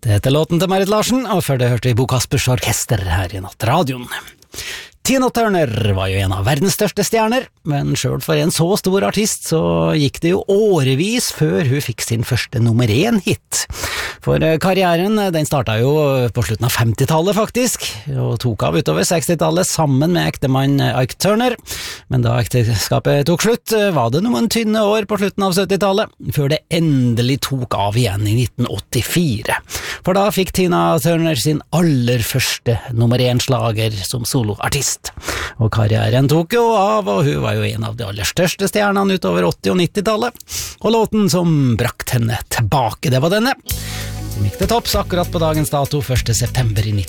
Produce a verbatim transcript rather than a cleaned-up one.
Det heter låten til Marit Larsen, og før det hørte vi Bo Kaspers Orkester her i Nattradioen. Tina Turner var jo en av verdens største stjerner, men selv for en så stor artist så gikk det jo årevis før hun fikk sin første nummer én hit. For karrieren, den startet jo på slutten av femtitallet faktisk, og tok av utover sekstitallet sammen med ektemann Ike Turner. Men da ekteskapet tok slutt, var det noen tynne år på slutten av syttitallet, før det endelig tok av igjen i nitten åttifire. For da fikk Tina Turner sin aller første nummer én-slager som soloartist. Og karrieren tok jo av, og hun var jo en av de aller største stjernene utover åtti- og nittitallet. Og låten som brakt henne tilbake, det var denne. Den gikk til topps akkurat på dagens dato, første september i nitten